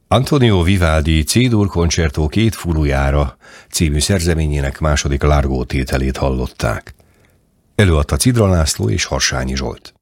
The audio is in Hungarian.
Antonio Vivaldi C-dur koncertó 2 fulujára című szerzeményének második Largo tételét hallották. Előadta Cidra László és Harsányi Zsolt.